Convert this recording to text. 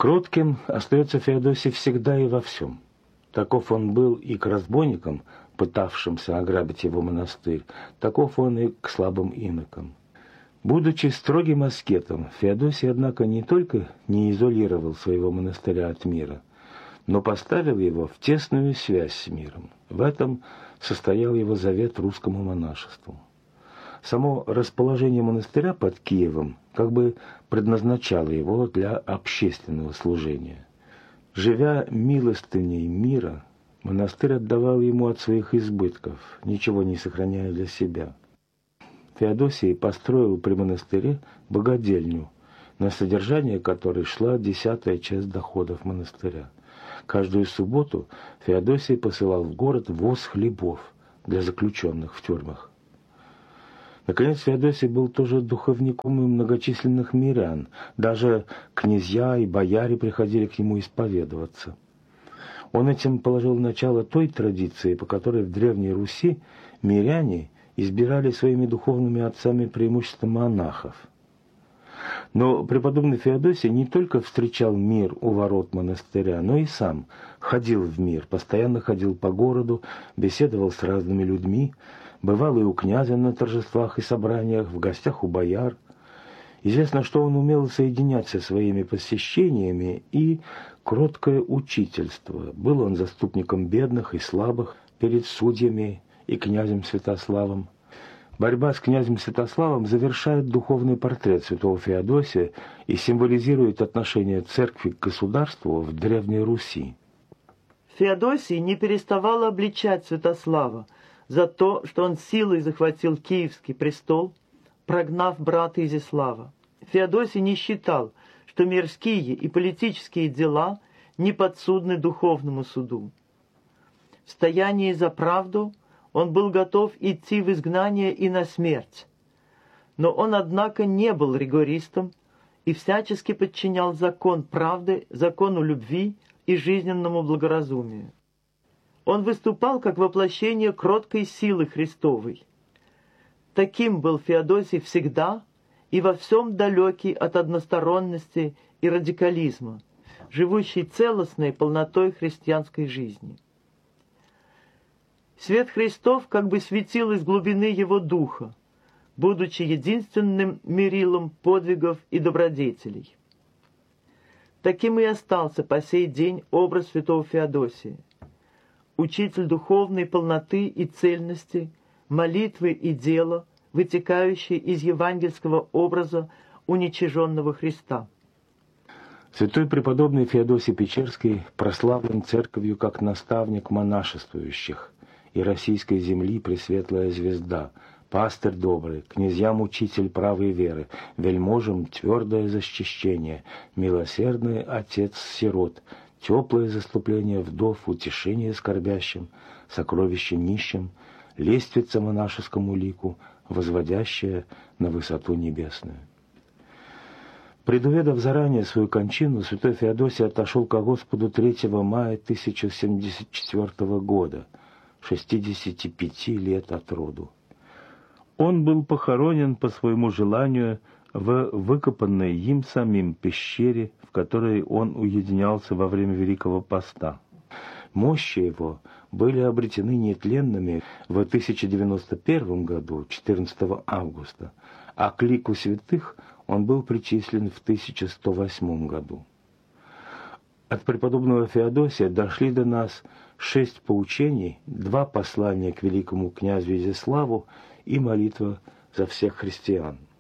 Кротким остается Феодосий всегда и во всем. Таков он был и к разбойникам, пытавшимся ограбить его монастырь, таков он и к слабым инокам. Будучи строгим аскетом, Феодосий, однако, не только не изолировал своего монастыря от мира, но поставил его в тесную связь с миром. В этом состоял его завет русскому монашеству. Само расположение монастыря под Киевом как бы предназначало его для общественного служения. Живя милостыней мира, монастырь отдавал ему от своих избытков, ничего не сохраняя для себя. Феодосий построил при монастыре богадельню, на содержание которой шла 10-я часть доходов монастыря. Каждую субботу Феодосий посылал в город воз хлебов для заключенных в тюрьмах. Наконец, Феодосий был тоже духовником и многочисленных мирян. Даже князья и бояре приходили к нему исповедоваться. Он этим положил начало той традиции, по которой в Древней Руси миряне избирали своими духовными отцами преимущественно монахов. Но преподобный Феодосий не только встречал мир у ворот монастыря, но и сам ходил в мир, постоянно ходил по городу, беседовал с разными людьми, бывал и у князя на торжествах и собраниях, в гостях у бояр. Известно, что он умел соединять со своими посещениями и кроткое учительство. Был он заступником бедных и слабых перед судьями и князем Святославом. Борьба с князем Святославом завершает духовный портрет святого Феодосия и символизирует отношение церкви к государству в Древней Руси. Феодосий не переставал обличать Святослава за то, что он силой захватил Киевский престол, прогнав брата Изяслава. Феодосий не считал, что мирские и политические дела не подсудны духовному суду. В стоянии за правду он был готов идти в изгнание и на смерть. Но он, однако, не был ригористом и всячески подчинял закон правды, закону любви и жизненному благоразумию. Он выступал как воплощение кроткой силы Христовой. Таким был Феодосий всегда и во всем далекий от односторонности и радикализма, живущий целостной полнотой христианской жизни. Свет Христов как бы светил из глубины его духа, будучи единственным мерилом подвигов и добродетелей. Таким и остался по сей день образ святого Феодосия, учитель духовной полноты и цельности, молитвы и дела, вытекающие из евангельского образа уничиженного Христа. Святой преподобный Феодосий Печерский прославлен церковью как наставник монашествующих и российской земли пресветлая звезда, пастырь добрый, князьям учитель правой веры, вельможам твердое защищение, милосердный отец сирот, теплое заступление вдов, утешение скорбящим, сокровище нищим, лествица монашескому лику, возводящая на высоту небесную. Предуведав заранее свою кончину, святой Феодосий отошел ко Господу 3 мая 1074 года, 65 лет от роду. Он был похоронен по своему желанию в выкопанной им самим пещере, в которой он уединялся во время Великого Поста. Мощи его были обретены нетленными в 1091 году, 14 августа, а к лику святых он был причислен в 1108 году. От преподобного Феодосия дошли до нас 6 поучений, 2 послания к великому князю Изяславу и молитва за всех христиан.